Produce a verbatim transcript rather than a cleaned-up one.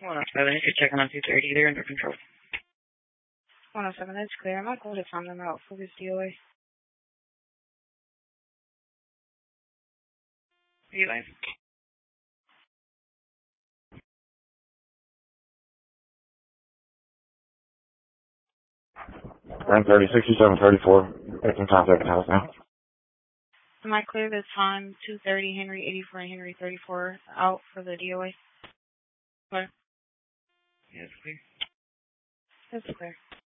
one oh seven, if you're checking on two thirty, they're under control. one oh seven, that's clear. I might go to time them out for this D O A. Eli. nine thirty, sixty-seven thirty-four. Making contact with house now. Am I clear this time? two thirty, Henry eighty-four and Henry thirty-four out for the D O A? Clear. Yes, clear. That's clear.